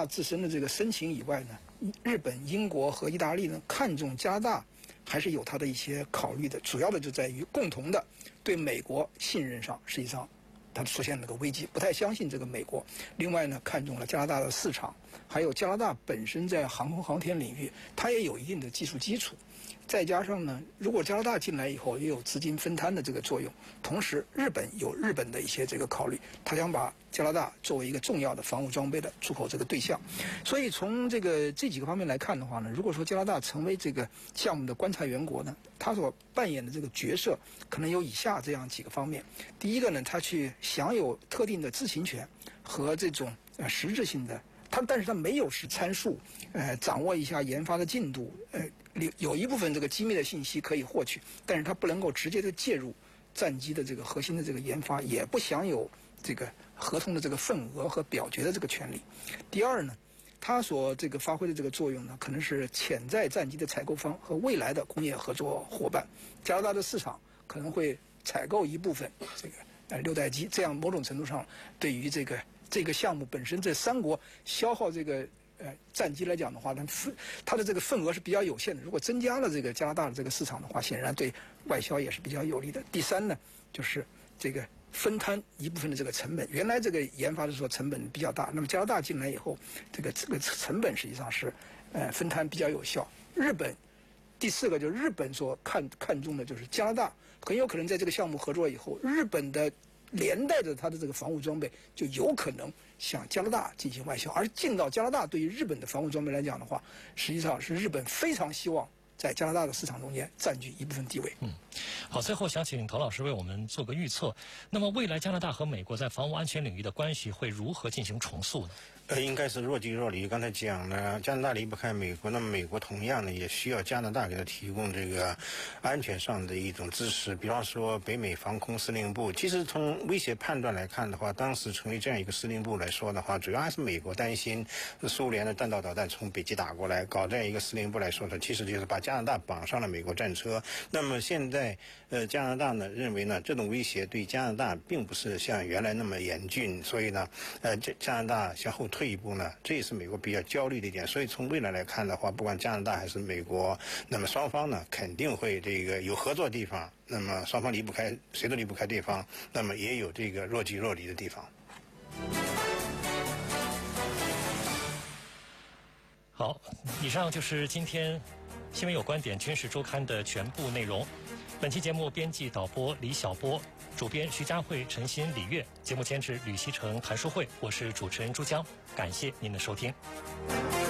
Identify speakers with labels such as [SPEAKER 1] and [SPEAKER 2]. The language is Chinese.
[SPEAKER 1] 大自身的这个申请以外呢，日本、英国和意大利呢看重加拿大，还是有它的一些考虑的。主要的就在于共同的对美国信任上，实际上它出现了个危机，不太相信这个美国。另外呢，看中了加拿大的市场，还有加拿大本身在航空航天领域，它也有一定的技术基础。再加上呢，如果加拿大进来以后，也有资金分摊的这个作用。同时，日本有日本的一些这个考虑，他想把加拿大作为一个重要的防务装备的出口这个对象。所以从这几个方面来看的话呢，如果说加拿大成为这个项目的观察员国呢，他所扮演的这个角色可能有以下这样几个方面。第一个呢，他去享有特定的知情权和这种实质性的。但是它没有实参数，掌握一下研发的进度，有一部分这个机密的信息可以获取，但是它不能够直接的介入战机的这个核心的这个研发，也不享有这个合同的这个份额和表决的这个权利。第二呢，它所这个发挥的这个作用呢，可能是潜在战机的采购方和未来的工业合作伙伴。加拿大的市场可能会采购一部分这个6代机，这样某种程度上对于这个项目本身，这3国消耗这个战机来讲的话，它的这个份额是比较有限的。如果增加了这个加拿大的这个市场的话，显然对外销也是比较有利的。第三呢，就是这个分摊一部分的这个成本。原来这个研发的时候成本比较大，那么加拿大进来以后，这个成本实际上是分摊比较有效。第4个就是日本所看重的就是加拿大很有可能在这个项目合作以后，日本的连带着它的这个防务装备就有可能向加拿大进行外销，而进到加拿大对于日本的防务装备来讲的话，实际上是日本非常希望在加拿大的市场中间占据一部分地位。
[SPEAKER 2] 好，最后想请陶老师为我们做个预测。那么未来加拿大和美国在防务安全领域的关系会如何进行重塑呢？
[SPEAKER 3] 应该是若即若离。刚才讲了，加拿大离不开美国，那么美国同样呢也需要加拿大给他提供这个安全上的一种支持。比方说北美防空司令部，其实从威胁判断来看的话，当时成立这样一个司令部来说的话，主要还是美国担心苏联的弹道导弹从北极打过来，搞这样一个司令部来说的，其实就是把加拿大绑上了美国战车。那么现在加拿大呢认为呢这种威胁对加拿大并不是像原来那么严峻，所以呢加拿大向后退一步呢，这也是美国比较焦虑的一点。所以从未来来看的话，不管加拿大还是美国，那么双方呢肯定会这个有合作的地方，那么双方离不开，谁都离不开对方，那么也有这个若即若离的地方。
[SPEAKER 2] 好，以上就是今天新闻有观点军事周刊的全部内容。本期节目编辑导播李晓波，主编徐佳慧、陈鑫、李悦，节目监制吕希成、谭淑慧，我是主持人朱江，感谢您的收听。